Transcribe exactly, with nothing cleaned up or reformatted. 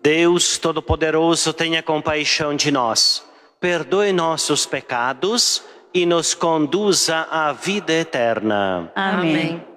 Deus Todo-Poderoso, tenha compaixão de nós, perdoe nossos pecados e nos conduza à vida eterna. Amém.